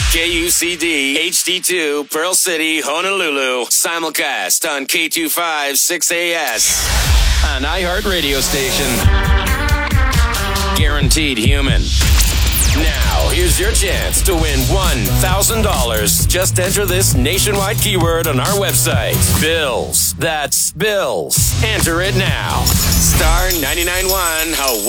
KUCD HD2 Pearl City, Honolulu. Simulcast on K25 6AS. An iHeart radio station. Guaranteed human. Now, here's your chance to win $1,000. Just enter this nationwide keyword on our website. Bills. That's Bills. Enter it now. *991 Hawaii.